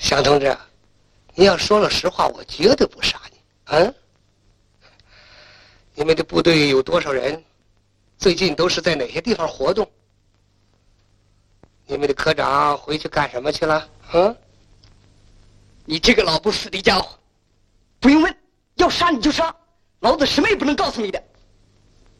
向同志，你要说了实话，我绝对不杀你。嗯，你们的部队有多少人？最近都是在哪些地方活动？你们的科长回去干什么去了？嗯， 你这个老不死的家伙，不用问，要杀你就杀，老子什么也不能告诉你的。